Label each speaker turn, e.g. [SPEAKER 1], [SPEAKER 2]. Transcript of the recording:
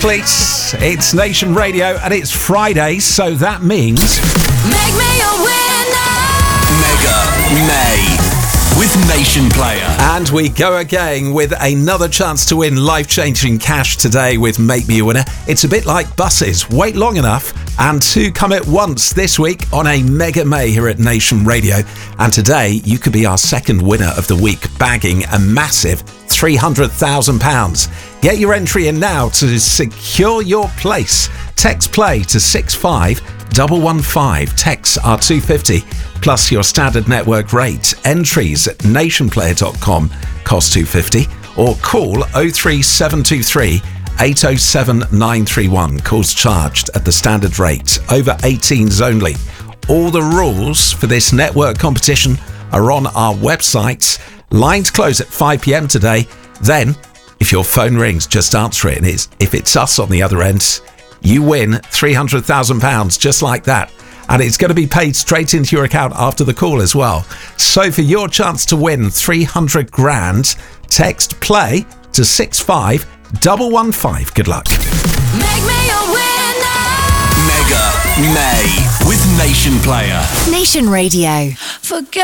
[SPEAKER 1] athletes. It's Nation Radio and it's Friday, so that means...
[SPEAKER 2] Make me a winner!
[SPEAKER 3] Mega May with Nation Player.
[SPEAKER 1] And we go again with another chance to win life-changing cash today with Make Me a Winner. It's a bit like buses. Wait long enough and two come at once this week on a Mega May here at Nation Radio. And today you could be our second winner of the week, bagging a massive £300,000. Get your entry in now to secure your place. Text play to 65115. Texts are £250 plus your standard network rate. Entries at nationplayer.com cost £250 or call 03723 807 931. Calls charged at the standard rate. Over 18s only. All the rules for this network competition are on our website. Lines close at 5 p.m. today. Then, if your phone rings, just answer it. And if it's us on the other end, you win £300,000 just like that. And it's going to be paid straight into your account after the call as well. So for your chance to win 300 grand, text play to 65115. Good luck.
[SPEAKER 2] Make me a winner!
[SPEAKER 3] Mega May with Nation Player.
[SPEAKER 2] Nation Radio. Forget